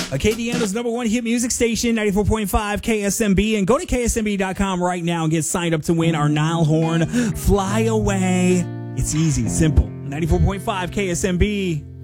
Acadiana's number one hit music station, 94.5 KSMB. And go to KSMB.com right now and get signed up to win our Nile Horn Fly Away. It's easy, simple. 94.5 KSMB.